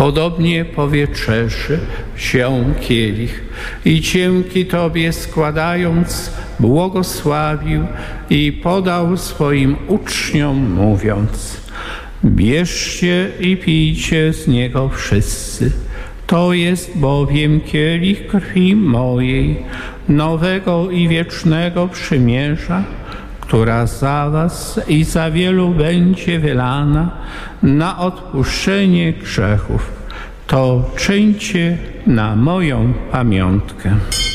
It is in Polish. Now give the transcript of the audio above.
Podobnie po wieczerzy wziął kielich i dzięki Tobie składając, błogosławił i podał swoim uczniom, mówiąc: bierzcie i pijcie z niego wszyscy. To jest bowiem kielich krwi mojej, nowego i wiecznego przymierza, która za was i za wielu będzie wylana na odpuszczenie grzechów. To czyńcie na moją pamiątkę.